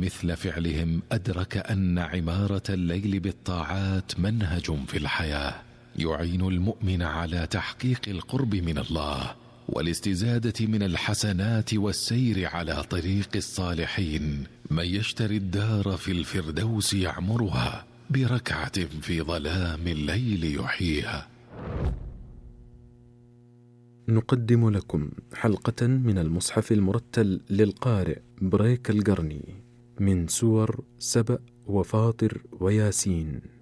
مثل فعلهم أدرك أن عمارة الليل بالطاعات منهج في الحياة يعين المؤمن على تحقيق القرب من الله والاستزادة من الحسنات والسير على طريق الصالحين. من يشتري الدار في الفردوس يعمرها بركعة في ظلام الليل يحييها. نقدم لكم حلقة من المصحف المرتل للقارئ بريك القرني من سور سبأ وفاطر وياسين.